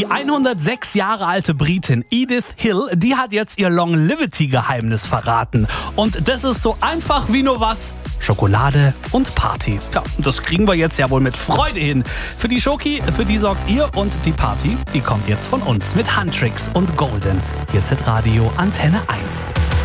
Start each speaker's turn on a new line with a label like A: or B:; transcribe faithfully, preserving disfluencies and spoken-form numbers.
A: hundertsechs Jahre alte Britin Edith Hill, die hat jetzt ihr Longevity-Geheimnis verraten. Und das ist so einfach wie nur was: Schokolade und Party. Ja, das kriegen wir jetzt ja wohl mit Freude hin. Für die Schoki, für die sorgt ihr, und die Party, die kommt jetzt von uns mit Handtricks und Golden. Hier ist Hitradio Antenne eins.